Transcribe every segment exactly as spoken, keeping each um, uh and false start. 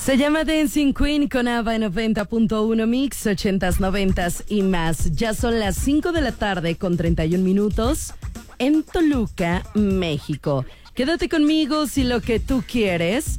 Se llama Dancing Queen con ABBA en noventa punto uno Mix, ochentas, noventas y más. Ya son las cinco de la tarde con treinta y un minutos en Toluca, México. Quédate conmigo si lo que tú quieres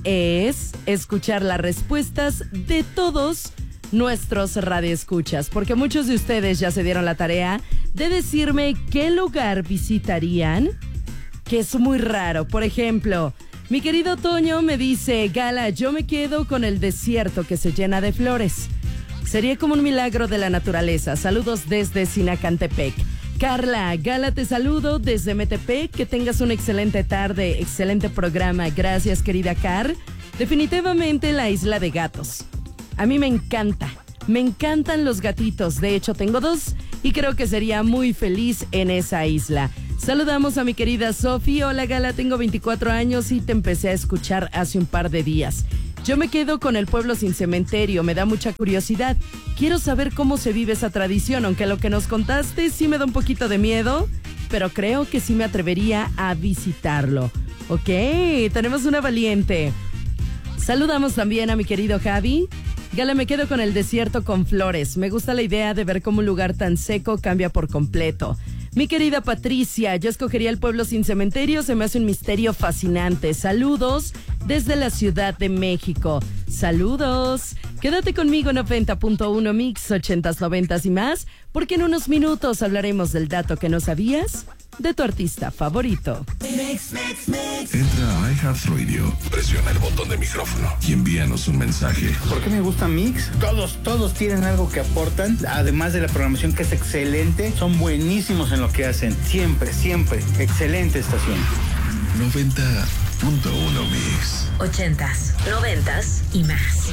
es escuchar las respuestas de todos nuestros radioescuchas, porque muchos de ustedes ya se dieron la tarea de decirme qué lugar visitarían, que es muy raro. Por ejemplo, mi querido Toño me dice: Gala, yo me quedo con el desierto que se llena de flores. Sería como un milagro de la naturaleza. Saludos desde Sinacantepec. Carla, Gala, te saludo desde Metepec. Que tengas una excelente tarde, excelente programa. Gracias, querida Car. Definitivamente la isla de gatos. A mí me encanta, me encantan los gatitos. De hecho, tengo dos y creo que sería muy feliz en esa isla. Saludamos a mi querida Sofi. Hola, Gala, tengo veinticuatro años y te empecé a escuchar hace un par de días. Yo me quedo con el pueblo sin cementerio, me da mucha curiosidad. Quiero saber cómo se vive esa tradición, aunque lo que nos contaste sí me da un poquito de miedo, pero creo que sí me atrevería a visitarlo. Ok, tenemos una valiente. Saludamos también a mi querido Javi. Gala, me quedo con el desierto con flores. Me gusta la idea de ver cómo un lugar tan seco cambia por completo. Mi querida Patricia, yo escogería el pueblo sin cementerio, se me hace un misterio fascinante. Saludos desde la Ciudad de México. Saludos. Quédate conmigo en noventa punto uno Mix, ochentas, noventas y más, porque en unos minutos hablaremos del dato que no sabías de tu artista favorito. Mix, mix, mix. Entra a iHeartRadio, presiona el botón de micrófono y envíanos un mensaje. ¿Por qué me gusta Mix? Todos, todos tienen algo que aportan, además de la programación que es excelente, son buenísimos en lo que hacen, siempre, siempre, excelente estación. noventa punto uno Mix. Ochentas, noventas y más.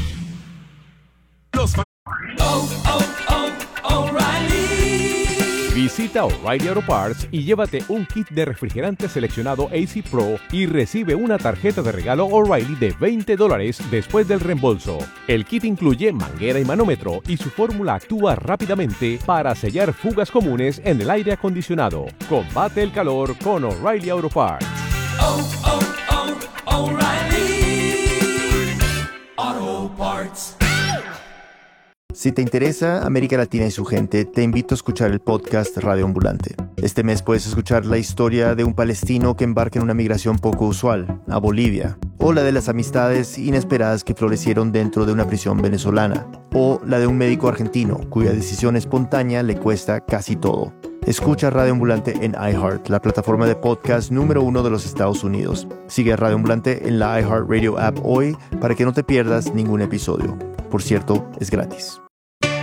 Los Oh, oh, oh, O'Reilly. Visita O'Reilly Auto Parts y llévate un kit de refrigerante seleccionado A C Pro y recibe una tarjeta de regalo O'Reilly de veinte dólares después del reembolso. El kit incluye manguera y manómetro y su fórmula actúa rápidamente para sellar fugas comunes en el aire acondicionado. Combate el calor con O'Reilly Auto Parts. Oh, oh, oh, O'Reilly Auto Parts. Si te interesa América Latina y su gente, te invito a escuchar el podcast Radio Ambulante. Este mes puedes escuchar la historia de un palestino que embarca en una migración poco usual, a Bolivia, o la de las amistades inesperadas que florecieron dentro de una prisión venezolana, o la de un médico argentino cuya decisión espontánea le cuesta casi todo. Escucha Radio Ambulante en iHeart, la plataforma de podcast número uno de los Estados Unidos. Sigue a Radio Ambulante en la iHeartRadio app hoy para que no te pierdas ningún episodio. Por cierto, es gratis.